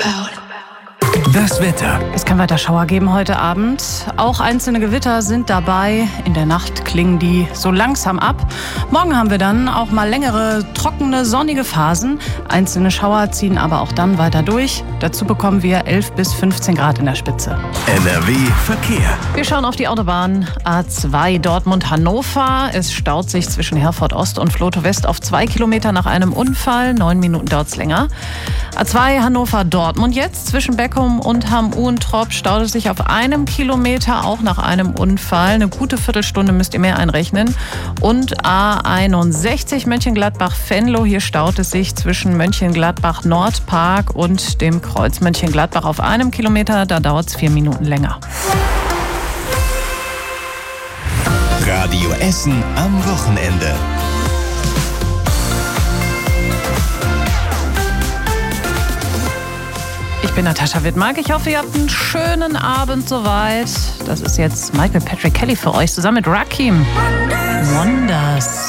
Das Wetter. Es kann weiter Schauer geben heute Abend. Auch einzelne Gewitter sind dabei. In der Nacht klingen die so langsam ab. Morgen haben wir dann auch mal längere, trockene, sonnige Phasen. Einzelne Schauer ziehen aber auch dann weiter durch. Dazu bekommen wir 11 bis 15 Grad in der Spitze. NRW Verkehr. Wir schauen auf die Autobahn A2 Dortmund-Hannover. Es staut sich zwischen Herford Ost und Vlotho West auf 2 Kilometer nach einem Unfall. 9 Minuten dauert es länger. A2 Hannover-Dortmund jetzt. Zwischen Beckum und Hamm-Uhlentrop staut es sich auf 1 Kilometer, auch nach einem Unfall. Eine gute Viertelstunde müsst ihr mehr einrechnen. Und A61 Mönchengladbach-Venlo. Hier staut es sich zwischen Mönchengladbach-Nordpark und dem Kreuz Mönchengladbach auf 1 Kilometer. Da dauert es 4 Minuten länger. Radio Essen am Wochenende. Ich bin Natascha Wittmark. Ich hoffe, ihr habt einen schönen Abend soweit. Das ist jetzt Michael Patrick Kelly für euch zusammen mit Rakim. Wonders.